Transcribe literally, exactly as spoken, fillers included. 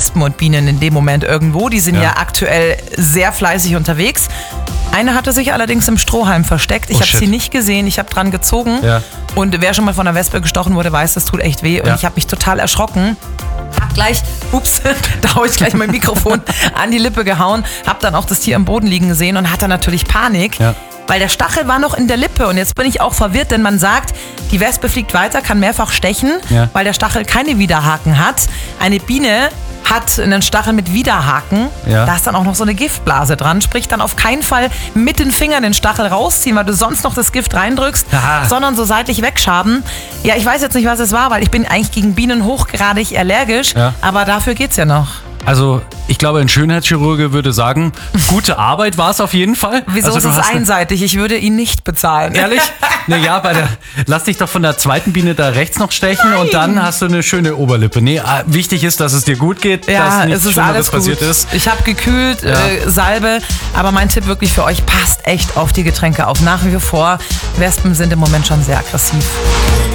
Wespen und Bienen in dem Moment irgendwo. Die sind ja, ja aktuell sehr fleißig unterwegs. Eine hatte sich allerdings im Strohhalm versteckt. Ich oh, habe sie nicht gesehen, ich habe dran gezogen. Ja. Und wer schon mal von einer Wespe gestochen wurde, weiß, das tut echt weh. Und ja. ich habe mich total erschrocken. Hab gleich, ups, da habe ich gleich mein Mikrofon an die Lippe gehauen. Hab dann auch das Tier am Boden liegen gesehen und hatte natürlich Panik. Ja. Weil der Stachel war noch in der Lippe und jetzt bin ich auch verwirrt, denn man sagt, die Wespe fliegt weiter, kann mehrfach stechen, ja. weil der Stachel keine Widerhaken hat. Eine Biene hat einen Stachel mit Widerhaken, ja. da ist dann auch noch so eine Giftblase dran, sprich dann auf keinen Fall mit den Fingern den Stachel rausziehen, weil du sonst noch das Gift reindrückst, Aha. sondern so seitlich wegschaben. Ja, ich weiß jetzt nicht, was es war, weil ich bin eigentlich gegen Bienen hochgradig allergisch, ja. aber dafür geht's ja noch. Also ich glaube, ein Schönheitschirurge würde sagen, gute Arbeit war es auf jeden Fall. Wieso also, ist es einseitig? Ich würde ihn nicht bezahlen. Ehrlich? Naja, bei der, lass dich doch von der zweiten Biene da rechts noch stechen. Nein. Und dann hast du eine schöne Oberlippe. Nee, wichtig ist, dass es dir gut geht, ja, dass nichts es ist Schlimmeres alles passiert gut. ist. Ich habe gekühlt, ja. äh, Salbe, aber mein Tipp wirklich für euch, passt echt auf die Getränke auf. Nach wie vor, Wespen sind im Moment schon sehr aggressiv.